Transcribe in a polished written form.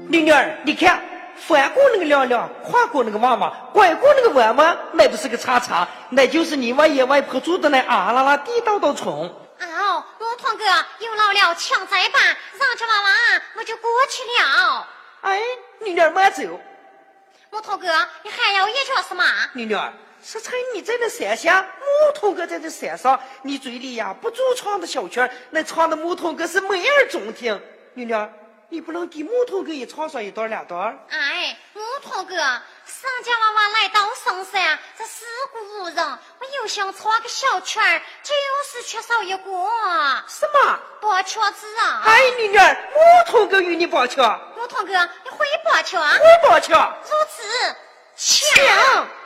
女儿，你看，翻过那个亮亮，跨过那个娃娃，拐过那个弯弯，那不是个叉叉，那就是你外爷外婆住的那啊啦啦地道道虫。 哦，木头哥有老了抢在吧，让着娃娃我就过去了。 哎，女儿慢走。 木头哥，你还要研究什么？ 女儿，是趁你在那山下，木头哥在这山上，你嘴里呀不住唱的小曲儿，那唱的木头哥是没人中听。女儿，你不能给木头哥也唱上一段两段？ 哎，木头哥，上家娃娃来到深山，这四顾无人，我又想唱个小曲儿，就是缺少一个什么拨曲子啊！ 哎，女儿，木头哥与你拨曲。 木头哥，你会拨曲？ 会拨曲。 如此强。